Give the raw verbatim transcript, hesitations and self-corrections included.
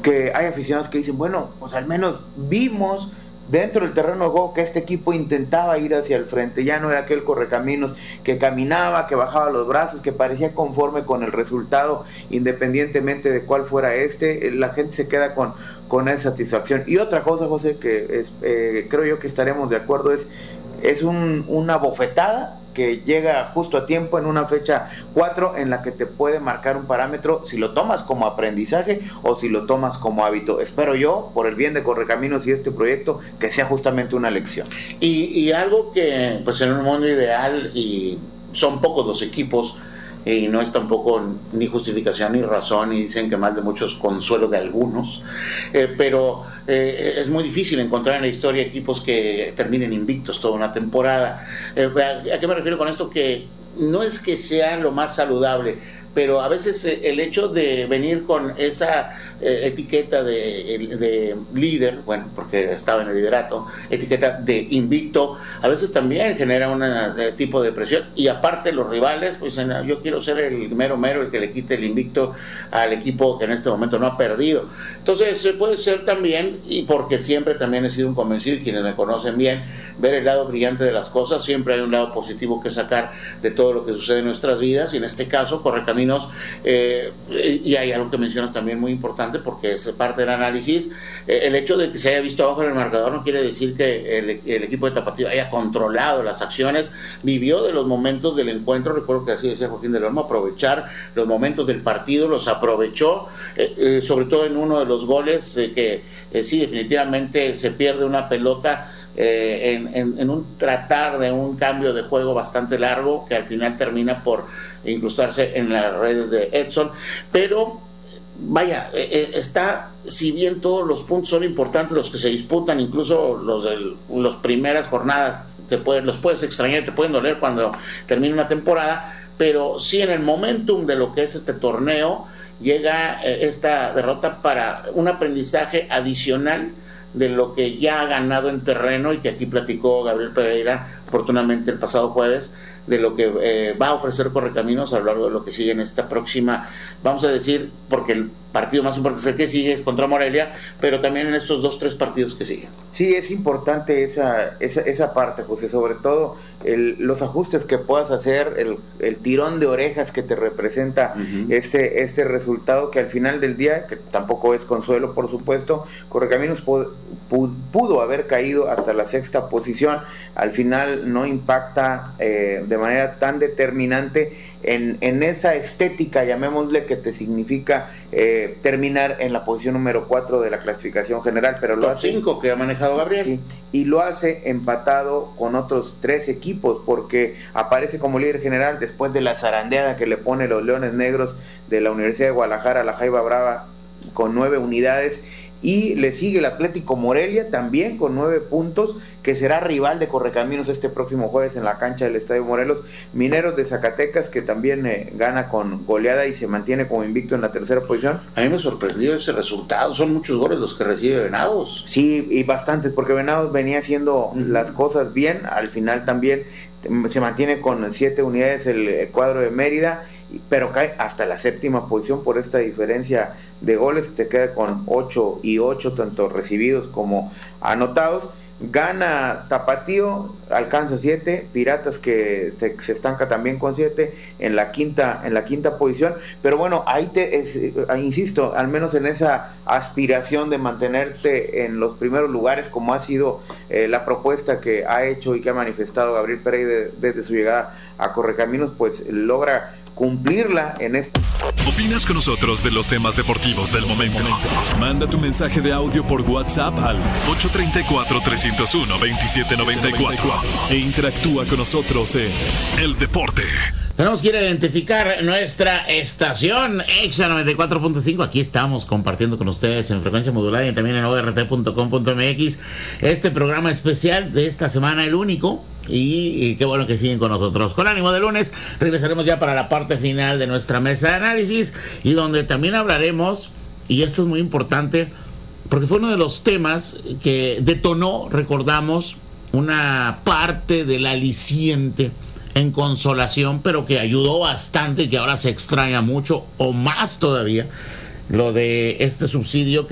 que hay aficionados que dicen, bueno, pues al menos vimos dentro del terreno de juego que este equipo intentaba ir hacia el frente, ya no era aquel correcaminos que caminaba, que bajaba los brazos, que parecía conforme con el resultado, independientemente de cuál fuera este, la gente se queda con, con esa satisfacción. Y otra cosa, José, que es, eh, creo yo que estaremos de acuerdo, es, es un, una bofetada que llega justo a tiempo en una fecha cuatro en la que te puede marcar un parámetro si lo tomas como aprendizaje o si lo tomas como hábito. Espero yo, por el bien de Correcaminos y este proyecto, que sea justamente una lección. Y, y algo que, pues en un mundo ideal, y son pocos los equipos, y no es tampoco ni justificación ni razón, y dicen que más de muchos consuelo de algunos, eh, pero eh, es muy difícil encontrar en la historia equipos que terminen invictos toda una temporada. Eh, ¿a qué me refiero con esto? Que no es que sea lo más saludable, pero a veces eh, el hecho de venir con esa eh, etiqueta de, de líder, bueno, porque estaba en el liderato, etiqueta de invicto, a veces también genera un eh, tipo de presión, y aparte los rivales, pues en, yo quiero ser el mero mero, el que le quite el invicto al equipo que en este momento no ha perdido. Entonces eh, puede ser también, y porque siempre también he sido un convencido, y quienes me conocen bien, ver el lado brillante de las cosas, siempre hay un lado positivo que sacar de todo lo que sucede en nuestras vidas, y en este caso Correcaminos, eh, y hay algo que mencionas también muy importante porque es parte del análisis, eh, el hecho de que se haya visto abajo en el marcador no quiere decir que el, el equipo de Tapatío haya controlado las acciones, vivió de los momentos del encuentro, recuerdo que así decía Joaquín del Olmo, aprovechar los momentos del partido, los aprovechó, eh, eh, sobre todo en uno de los goles, eh, que eh, sí, definitivamente se pierde una pelota Eh, en, en, en un tratar de un cambio de juego bastante largo que al final termina por incrustarse en las redes de Edson, pero vaya, eh, está, si bien todos los puntos son importantes, los que se disputan, incluso los de las primeras jornadas, te pueden, los puedes extrañar, te pueden doler cuando termina una temporada, pero sí en el momentum de lo que es este torneo llega eh, esta derrota para un aprendizaje adicional de lo que ya ha ganado en terreno, y que aquí platicó Gabriel Pereira oportunamente el pasado jueves, de lo que eh, va a ofrecer Correcaminos a lo largo de lo que sigue en esta próxima, vamos a decir, porque el partido más importante es el que sigue, es contra Morelia, pero también en estos dos, tres partidos que siguen. Sí, es importante esa, esa, esa parte, José, sobre todo el, los ajustes que puedas hacer, el, el tirón de orejas que te representa uh-huh. este, este resultado, que al final del día, que tampoco es consuelo, por supuesto, Correcaminos pudo, pudo haber caído hasta la sexta posición, al final no impacta eh, de manera tan determinante en, en esa estética, llamémosle, que te significa eh, terminar en la posición número cuatro de la clasificación general, pero lo top hace cinco que ha manejado Gabriel, sí, y lo hace empatado con otros tres equipos, porque aparece como líder general después de la zarandeada que le pone los Leones Negros de la Universidad de Guadalajara a la Jaiba Brava con nueve unidades, y le sigue el Atlético Morelia también con nueve puntos, que será rival de Correcaminos este próximo jueves en la cancha del Estadio Morelos. Mineros de Zacatecas, que también eh, gana con goleada y se mantiene como invicto en la tercera posición. A mí me sorprendió ese resultado, son muchos goles los que recibe Venados. Sí, y bastantes, porque Venados venía haciendo uh-huh. las cosas bien, al final también se mantiene con siete unidades el, el cuadro de Mérida, pero cae hasta la séptima posición por esta diferencia de goles, te queda con ocho y ocho, tanto recibidos como anotados. Gana Tapatío, alcanza siete, Piratas que se, se estanca también con siete en la quinta en la quinta posición, pero bueno, ahí te es, eh, insisto, al menos en esa aspiración de mantenerte en los primeros lugares, como ha sido eh, la propuesta que ha hecho y que ha manifestado Gabriel Pereira de, desde su llegada a Correcaminos, pues logra cumplirla en esta. ¿Opinas con nosotros de los temas deportivos del momento? Manda tu mensaje de audio por WhatsApp al ocho tres cuatro, tres cero uno, dos siete nueve cuatro e interactúa con nosotros en El Deporte. Tenemos que ir a identificar nuestra estación Exa noventa y cuatro punto cinco. Aquí estamos compartiendo con ustedes en frecuencia modulada y también en o r t punto com punto m x este programa especial de esta semana, el único. Y, y qué bueno que siguen con nosotros. Con ánimo de lunes, regresaremos ya para la parte final de nuestra mesa de análisis, y donde también hablaremos, y esto es muy importante, porque fue uno de los temas que detonó, recordamos, una parte del aliciente en Consolación, pero que ayudó bastante, que ahora se extraña mucho, o más todavía, lo de este subsidio